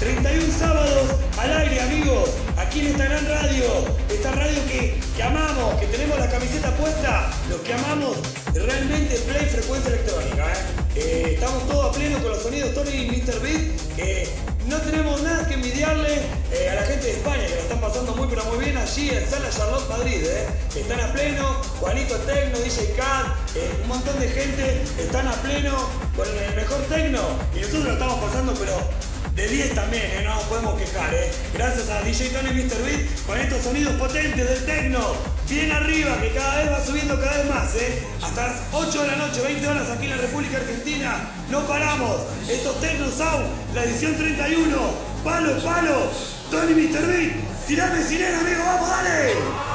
31 sábados al aire, amigos, aquí en esta gran radio, esta radio que amamos, que tenemos la camiseta puesta, los que amamos realmente Play Frecuencia Electrónica. Estamos todos a pleno con los sonidos Tony y Mr. Beat. No tenemos nada que envidiarle a la gente de España, que lo están pasando muy pero muy bien allí en Sala Charlotte Madrid. Están a pleno, Juanito Tecno, DJ Cat, un montón de gente están a pleno con el mejor tecno y nosotros lo estamos pasando pero de 10 también, no nos podemos quejar. Gracias a DJ Tony y Mr. Beat con estos sonidos potentes del tecno, bien arriba, que cada vez va subiendo cada vez más. Hasta las 8 de la noche, 20 horas aquí en la República Argentina, no paramos. Estos Tecno Sound, la edición 31, palo, Tony y Mr. Beat, tirame sirena, amigo, vamos, dale.